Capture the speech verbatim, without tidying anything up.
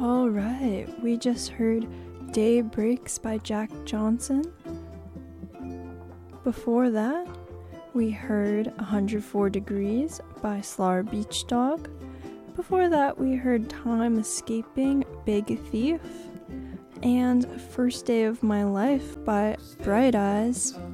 All right, we just heard Day Breaks by Jack Johnson. Before that, we heard one hundred four Degrees by Slar Beach Dog. Before that, we heard Time Escaping, Big Thief, and First Day of My Life by Bright Eyes.